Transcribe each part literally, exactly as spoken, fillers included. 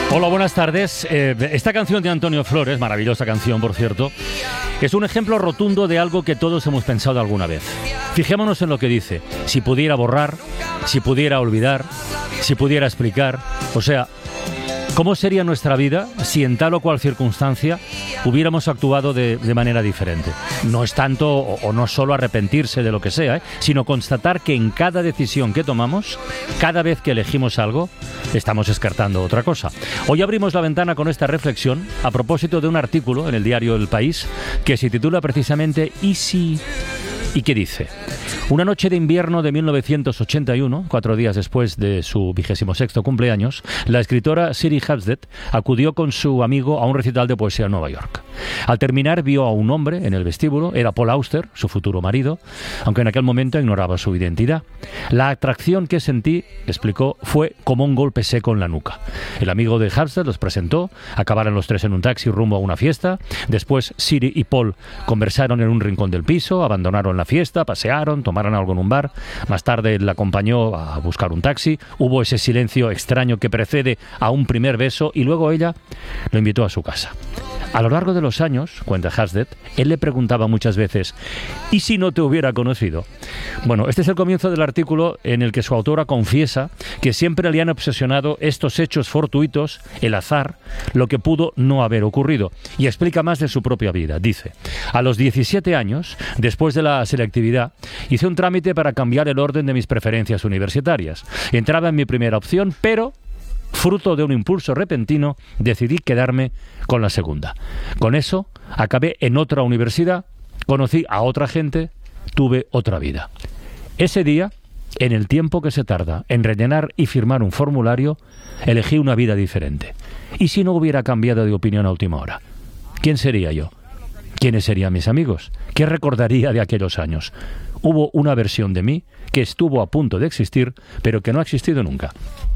Hola, buenas tardes. Eh, esta canción de Antonio Flores, maravillosa canción, por cierto, es un ejemplo rotundo de algo que todos hemos pensado alguna vez. Fijémonos en lo que dice. Si pudiera borrar, si pudiera olvidar, si pudiera explicar. O sea, ¿cómo sería nuestra vida si en tal o cual circunstancia hubiéramos actuado de, de manera diferente? No es tanto o, o no solo arrepentirse de lo que sea, ¿eh? sino constatar que en cada decisión que tomamos, cada vez que elegimos algo, estamos descartando otra cosa. Hoy abrimos la ventana con esta reflexión a propósito de un artículo en el diario El País que se titula precisamente ¿Y si...? ¿Y qué dice? Una noche de invierno de mil novecientos ochenta y uno, cuatro días después de su vigésimo sexto cumpleaños, la escritora Siri Hustvedt acudió con su amigo a un recital de poesía en Nueva York. Al terminar vio a un hombre en el vestíbulo, era Paul Auster, su futuro marido, aunque en aquel momento ignoraba su identidad. La atracción que sentí, explicó, fue como un golpe seco en la nuca. El amigo de Hustvedt los presentó, acabaron los tres en un taxi rumbo a una fiesta, después Siri y Paul conversaron en un rincón del piso, abandonaron la fiesta, pasearon, tomaron algo en un bar. Más tarde la acompañó a buscar un taxi. Hubo ese silencio extraño que precede a un primer beso y luego ella lo invitó a su casa. A lo largo de los años, cuenta Hustvedt, él le preguntaba muchas veces ¿y si no te hubiera conocido? Bueno, este es el comienzo del artículo en el que su autora confiesa que siempre le han obsesionado estos hechos fortuitos, el azar, lo que pudo no haber ocurrido, y explica más de su propia vida. Dice, a los diecisiete años, después de la selectividad, hice un trámite para cambiar el orden de mis preferencias universitarias. Entraba en mi primera opción, pero fruto de un impulso repentino, decidí quedarme con la segunda. Con eso, acabé en otra universidad, conocí a otra gente, tuve otra vida. Ese día, en el tiempo que se tarda en rellenar y firmar un formulario, elegí una vida diferente. ¿Y si no hubiera cambiado de opinión a última hora? ¿Quién sería yo? ¿Quiénes serían mis amigos? ¿Qué recordaría de aquellos años? Hubo una versión de mí que estuvo a punto de existir, pero que no ha existido nunca.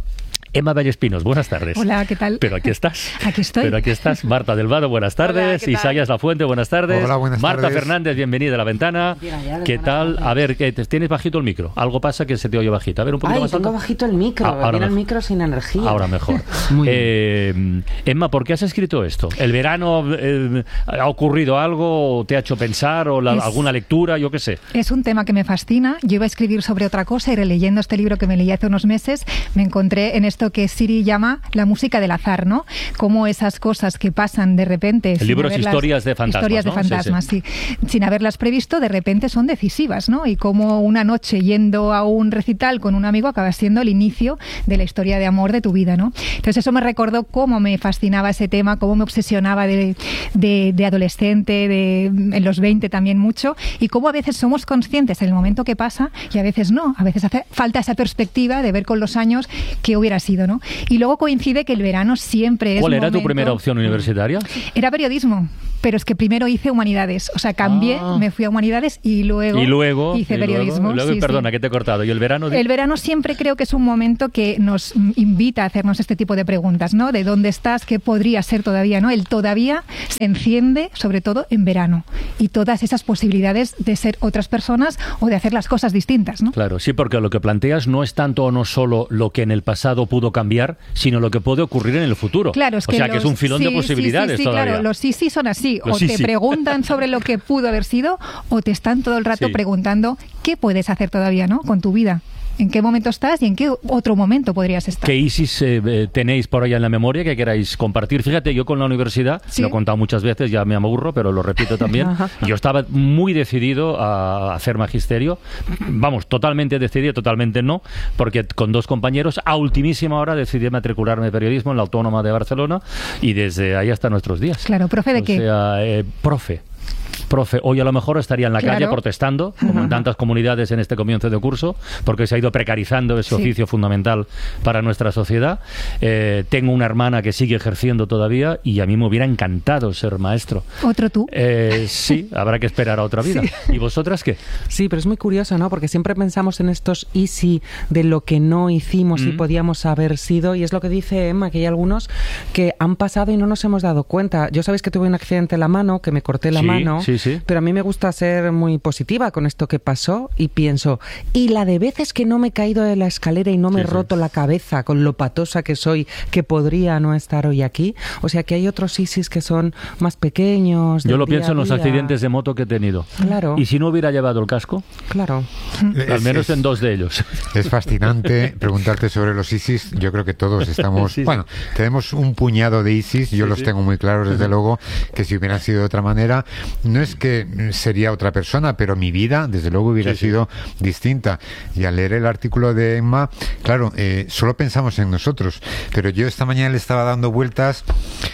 Emma Vallespinos, buenas tardes. Hola, ¿qué tal? Pero aquí estás. Aquí estoy. Pero aquí estás. Marta del Vado, buenas tardes. Hola, Isaías Lafuente, buenas tardes. Hola, buenas Marta tardes. Fernández, bienvenida a La Ventana. Bien, allá, ¿Qué tal? A ver, ¿qué, ¿tienes bajito el micro? Algo pasa que se te oye bajito. A ver, un poquito Ay, más alto. tengo bajito el micro. Ah, ahora Viene el mejor. micro sin energía. Ahora mejor. Muy bien. eh, Emma, ¿por qué has escrito esto? ¿El verano eh, ha ocurrido algo o te ha hecho pensar o la, Es- alguna lectura? Yo qué sé. Es un tema que me fascina. Yo iba a escribir sobre otra cosa y releyendo este libro que me leí hace unos meses, me encontré en esto que Siri llama la música del azar, ¿no? Como esas cosas que pasan de repente. El libro es Historias de Fantasmas, Historias de ¿no? Sí, fantasmas, sí, Sin haberlas previsto, de repente son decisivas, ¿no? Y como una noche yendo a un recital con un amigo acaba siendo el inicio de la historia de amor de tu vida, ¿no? Entonces eso me recordó cómo me fascinaba ese tema, cómo me obsesionaba de, de, de adolescente, de, en los veinte también mucho, y cómo a veces somos conscientes en el momento que pasa y a veces no. A veces hace falta esa perspectiva de ver con los años qué hubiera sido, ¿no? Y luego coincide que el verano siempre es ¿Cuál era momento... tu primera opción universitaria? Era periodismo, pero es que primero hice humanidades, o sea, cambié, Ah. me fui a humanidades y luego, Y luego, hice y luego, periodismo. y luego, sí, perdona, sí. que te he cortado. ¿Y el verano? El verano siempre creo que es un momento que nos mm, invita a hacernos este tipo de preguntas, ¿no? De dónde estás, qué podría ser todavía, ¿no? El todavía se enciende sobre todo en verano y todas esas posibilidades de ser otras personas o de hacer las cosas distintas, ¿no? Claro, sí, porque lo que planteas no es tanto o no solo lo que en el pasado pudo cambiar, sino lo que puede ocurrir en el futuro. Claro, es o que sea, que es los- un filón sí, de posibilidades sí, sí, sí, todavía. claro, los sí sí son así, Los o sí, te sí. preguntan sobre lo que pudo haber sido o te están todo el rato Sí. preguntando qué puedes hacer todavía, ¿no? Con tu vida. ¿En qué momento estás y en qué otro momento podrías estar? ¿Qué ISIS eh, eh, tenéis por allá en la memoria que queráis compartir? Fíjate, yo con la universidad, Sí. lo he contado muchas veces, ya me aburro, pero lo repito también, yo estaba muy decidido a hacer magisterio, vamos, totalmente decidido, totalmente no, porque con dos compañeros a ultimísima hora decidí matricularme en periodismo en la Autónoma de Barcelona y desde ahí hasta nuestros días. Claro, ¿profe de O qué? sea, eh, profe. Profe, hoy a lo mejor estaría en la Claro. calle protestando, como en tantas comunidades en este comienzo de curso, porque se ha ido precarizando ese Sí. oficio fundamental para nuestra sociedad. Eh, tengo una hermana que sigue ejerciendo todavía y a mí me hubiera encantado ser maestro. Otro tú. Eh, sí, habrá que esperar a otra vida. ¿Y vosotras qué? Sí, pero es muy curioso, ¿no? Porque siempre pensamos en estos y si de lo que no hicimos y Mm. podíamos haber sido, y es lo que dice Emma, que hay algunos que han pasado y no nos hemos dado cuenta. Yo sabéis que tuve un accidente en la mano, que me corté la Sí, mano, sí, sí. Pero a mí me gusta ser muy positiva con esto que pasó y pienso, y la de veces que no me he caído de la escalera y no me Sí, he sí. roto la cabeza con lo patosa que soy, que podría no estar hoy aquí. O sea que hay otros ISIS que son más pequeños. Yo del lo día pienso en a los día. accidentes de moto que he tenido. Claro. ¿Y si no hubiera llevado el casco? Claro. Al menos en dos de ellos. Es fascinante preguntarte sobre los ISIS. Yo creo que todos estamos... Sí, sí. Bueno, tenemos un puñado de ISIS. Yo Sí, los sí. tengo muy claros, desde luego, que si hubieran sido de otra manera, no es que sería otra persona, pero mi vida, desde luego, hubiera Sí, sí. sido distinta. Y al leer el artículo de Emma, claro, eh, solo pensamos en nosotros. Pero yo esta mañana le estaba dando vueltas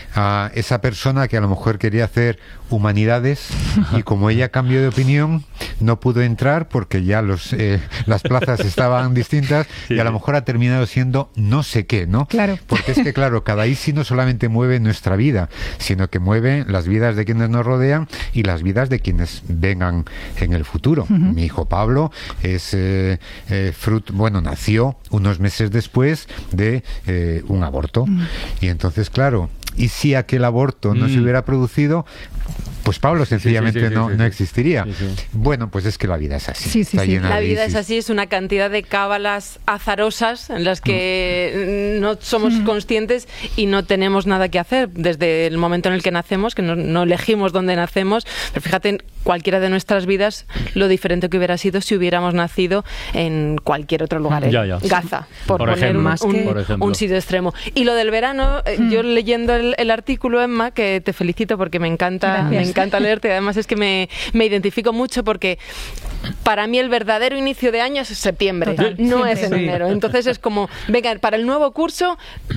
a esa persona que a lo mejor quería hacer humanidades y como ella cambió de opinión, no pudo entrar porque ya los eh, las plazas estaban distintas Sí, y a lo sí. mejor ha terminado siendo no sé qué, ¿no? Claro. Porque es que, claro, cada ISI no solamente mueve nuestra vida, sino que mueve las vidas de quienes nos rodean y las vidas de quienes vengan en el futuro. Ujú. Mi hijo Pablo es eh, eh, fruto, bueno, nació unos meses después de eh, un aborto. Mm. Y entonces, claro, ¿y si aquel aborto no Mm. se hubiera producido? Pues Pablo sencillamente sí, sí, no, sí, no sí. existiría. Sí, sí. Bueno, pues es que la vida es así. Sí, sí, está sí. llena La de vida es ISIS. así, es una cantidad de cábalas azarosas en las que no somos conscientes y no tenemos nada que hacer desde el momento en el que nacemos, que no, no elegimos dónde nacemos, pero fíjate en cualquiera de nuestras vidas lo diferente que hubiera sido si hubiéramos nacido en cualquier otro lugar, en Ya, ya. Gaza, por, Por poner ejemplo. un, Más un- que- por ejemplo. un sitio extremo. Y lo del verano, eh, yo leyendo el, el artículo, Emma, que te felicito porque me encanta, Gracias. me encanta leerte, además es que me, me identifico mucho porque para mí el verdadero inicio de año es septiembre, Total, no siempre. es en Sí. enero. Entonces es como, venga, para el nuevo curso,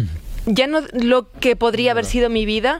ya no lo que podría haber sido mi vida,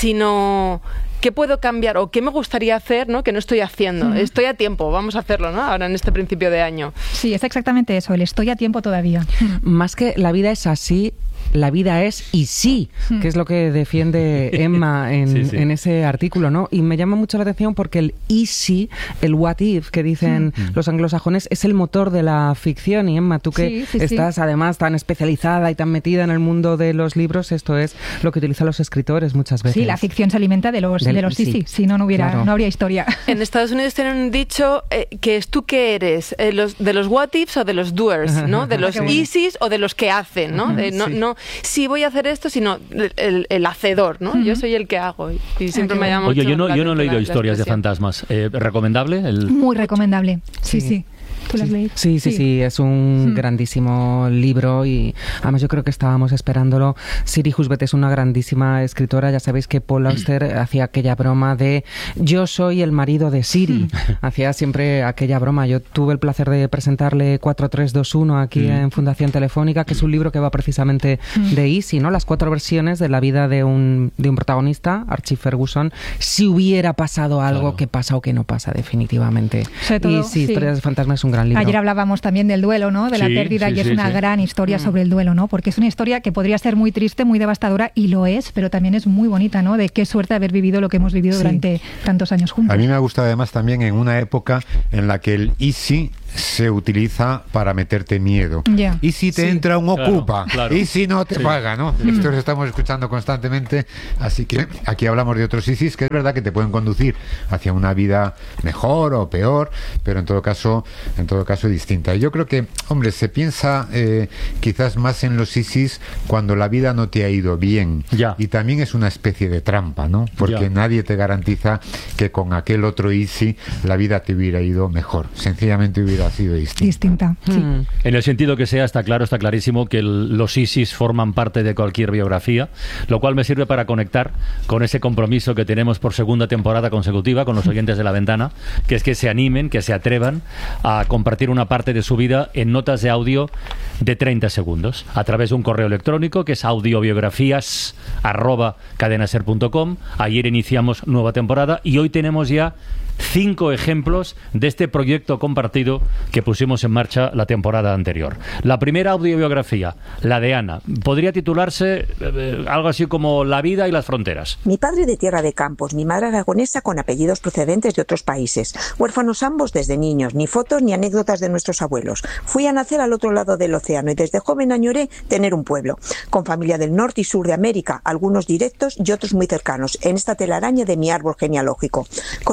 sino qué puedo cambiar o qué me gustaría hacer, ¿no? Que no estoy haciendo. Estoy a tiempo, vamos a hacerlo, ¿no? Ahora en este principio de año. Sí, es exactamente eso, el estoy a tiempo todavía. Más que la vida es así, la vida es y sí, que es lo que defiende Emma en, Sí, sí. en ese artículo, ¿no? Y me llama mucho la atención porque el y sí, el what if que dicen los anglosajones, es el motor de la ficción. Y Emma, tú que Sí, sí, sí. estás además tan especializada y tan metida en el mundo de los libros, esto es lo que utilizan los escritores muchas veces. Sí, la ficción se alimenta de los, Del de los sí, sí, sí, si no, no hubiera, claro. no habría historia. En Estados Unidos tienen un dicho eh, que es tú qué eres, eh, los, de los what ifs o de los doers, ¿no? De los Qué bueno. easy's o de los que hacen, ¿no? De, no, Sí. no si voy a hacer esto, sino el, el- el hacedor, ¿no? Yo soy el que hago y, y siempre qué me bueno. llama Oye, mucho yo no, la yo no he atención leído la- la historias de expresión. fantasmas. Eh, ¿Recomendable? El... Muy recomendable. Sí, Sí. sí. ¿Tú lo has leído? Sí, sí, sí, es un grandísimo libro y además yo creo que estábamos esperándolo. Siri Husbeth es una grandísima escritora. Ya sabéis que Paul Auster hacía aquella broma de yo soy el marido de Siri. Hacía siempre aquella broma. Yo tuve el placer de presentarle cuatro tres dos uno aquí en Fundación Telefónica, que es un libro que va precisamente de Easy, ¿no? Las cuatro versiones de la vida de un, de un protagonista, Archie Ferguson, si hubiera pasado algo Claro. que pasa o que no pasa definitivamente. Sobre todo, y sí, sí. Historias de Fantasma es un gran libro. Ayer hablábamos también del duelo, ¿no? De la Sí, pérdida sí, y es sí, una sí. gran historia sobre el duelo, ¿no? Porque es una historia que podría ser muy triste, muy devastadora y lo es, pero también es muy bonita, ¿no? De qué suerte haber vivido lo que hemos vivido Sí. durante tantos años juntos. A mí me ha gustado además también en una época en la que el easy se utiliza para meterte miedo. Ya. ¿Y si te Sí. entra un Claro, ocupa? claro. ¿Y si no te Sí. paga? ¿No? Esto lo estamos escuchando constantemente. Así que aquí hablamos de otros ISIS que es verdad que te pueden conducir hacia una vida mejor o peor, pero en todo caso, en todo caso distinta. Yo creo que, hombre, se piensa eh, quizás más en los ISIS cuando la vida no te ha ido bien. Ya. Y también es una especie de trampa, ¿no? Porque Ya. nadie te garantiza que con aquel otro ISI la vida te hubiera ido mejor. Sencillamente hubiera sido distinta. Distinta, sí. Mm. En el sentido que sea, está claro, está clarísimo que el- los ISIS forman parte de cualquier biografía, lo cual me sirve para conectar con ese compromiso que tenemos por segunda temporada consecutiva con los oyentes de La Ventana, que es que se animen, que se atrevan a compartir una parte de su vida en notas de audio de treinta segundos, a través de un correo electrónico que es audiobiografías arroba cadenaser punto com. Ayer iniciamos nueva temporada y hoy tenemos ya cinco ejemplos de este proyecto compartido que pusimos en marcha la temporada anterior. La primera audiobiografía, la de Ana, podría titularse eh, algo así como La vida y las fronteras. Mi padre de tierra de Campos, mi madre aragonesa con apellidos procedentes de otros países. Huérfanos ambos desde niños, ni fotos ni anécdotas de nuestros abuelos. Fui a nacer al otro lado del océano y desde joven añoré tener un pueblo, con familia del norte y sur de América, algunos directos y otros muy cercanos, en esta telaraña de mi árbol genealógico, con una hija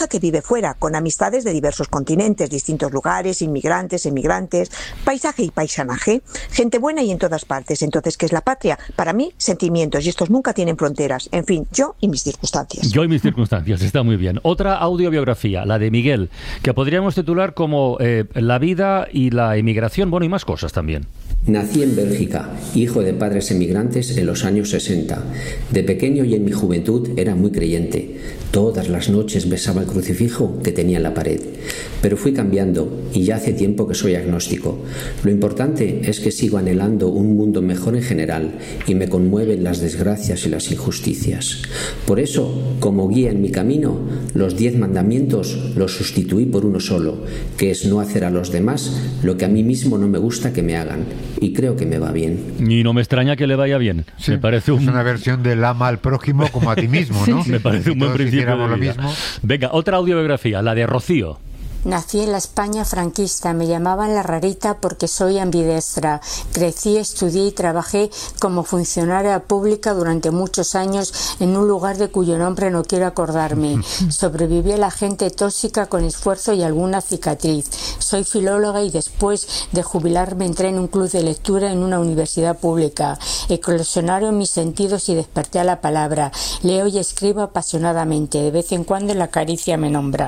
hija que vive fuera, con amistades de diversos continentes, distintos lugares, inmigrantes, emigrantes, paisaje y paisanaje, gente buena y en todas partes. Entonces, ¿qué es la patria? Para mí, sentimientos, y estos nunca tienen fronteras. En fin, yo y mis circunstancias. Yo y mis circunstancias, está muy bien. Otra audiobiografía, la de Miguel, que podríamos titular como eh, La vida y la emigración, bueno, y más cosas también. Nací en Bélgica, hijo de padres emigrantes en los años sesenta. De pequeño y en mi juventud era muy creyente. Todas las noches besaba el crucifijo que tenía en la pared. Pero fui cambiando y ya hace tiempo que soy agnóstico. Lo importante es que sigo anhelando un mundo mejor en general y me conmueven las desgracias y las injusticias. Por eso, como guía en mi camino, los diez mandamientos los sustituí por uno solo, que es no hacer a los demás lo que a mí mismo no me gusta que me hagan. Y creo que me va bien. Y no me extraña que le vaya bien. Sí, me parece un... es una versión del ama al prójimo como a ti mismo, ¿no? Sí, me parece un buen principio de lo vida. mismo. Venga, otra audiobiografía, la de Rocío. Nací en la España franquista, me llamaban la rarita porque soy ambidestra. Crecí, estudié y trabajé como funcionaria pública durante muchos años en un lugar de cuyo nombre no quiero acordarme. Sobreviví a la gente tóxica con esfuerzo y alguna cicatriz. Soy filóloga y después de jubilarme entré en un club de lectura en una universidad pública. Eclosionaron mis sentidos y desperté a la palabra. Leo y escribo apasionadamente. De vez en cuando la caricia me nombra.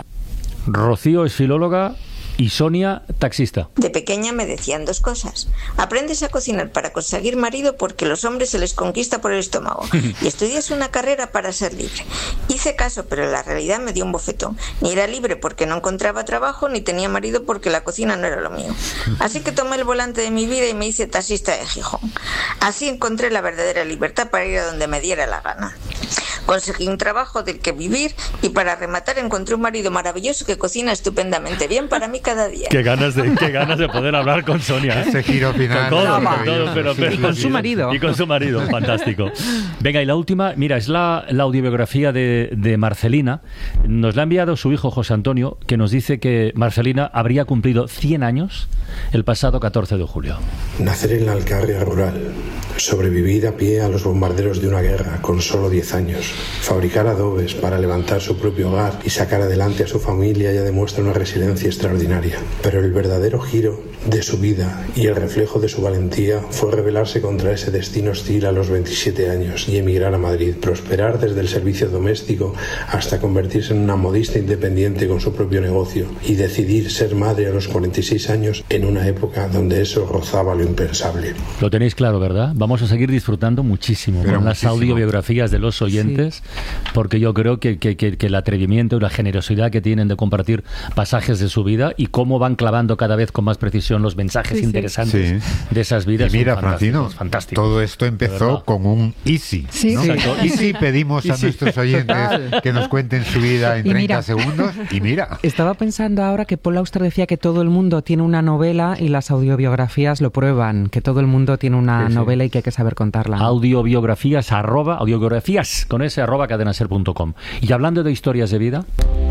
Rocío es filóloga y Sonia, taxista. De pequeña me decían dos cosas. Aprendes a cocinar para conseguir marido porque los hombres se les conquista por el estómago. Y estudias una carrera para ser libre. Hice caso, pero la realidad me dio un bofetón. Ni era libre porque no encontraba trabajo, ni tenía marido porque la cocina no era lo mío. Así que tomé el volante de mi vida y me hice taxista de Gijón. Así encontré la verdadera libertad para ir a donde me diera la gana. Conseguí un trabajo del que vivir y para rematar encontré un marido maravilloso que cocina estupendamente bien para mí cada día. Qué ganas de, qué ganas de poder hablar con Sonia. ¿eh? Ese giro final. Con todo, con todo, pero, pero, y con su marido. Y con su marido, fantástico. Venga, y la última, mira, es la, la audiobiografía de, de Marcelina. Nos la ha enviado su hijo José Antonio, que nos dice que Marcelina habría cumplido cien años el pasado catorce de julio. Nacer en la Alcarria rural, sobrevivir a pie a los bombarderos de una guerra con solo diez años, fabricar adobes para levantar su propio hogar y sacar adelante a su familia ya demuestra una resiliencia extraordinaria. Pero el verdadero giro de su vida y el reflejo de su valentía fue rebelarse contra ese destino hostil a los veintisiete años y emigrar a Madrid, prosperar desde el servicio doméstico hasta convertirse en una modista independiente con su propio negocio y decidir ser madre a los cuarenta y seis años en una época donde eso rozaba lo impensable. Lo tenéis claro, ¿verdad? Vamos a seguir disfrutando muchísimo Pero con muchísimo. las audiobiografías de los oyentes, sí. Porque yo creo que, que, que, que el atrevimiento y la generosidad que tienen de compartir pasajes de su vida y cómo van clavando cada vez con más precisión los mensajes sí, interesantes sí. de esas vidas. Y mira, Francino, todo esto empezó con un easy, sí, ¿no? sí. Easy pedimos a easy. nuestros oyentes que nos cuenten su vida en y treinta mira. segundos y mira. Estaba pensando ahora que Paul Auster decía que todo el mundo tiene una novela y las audiobiografías lo prueban, que todo el mundo tiene una sí, novela sí. y que hay que saber contarla. Audiobiografías arroba, audiobiografías con ese arroba cadenaser punto com. Y hablando de historias de vida...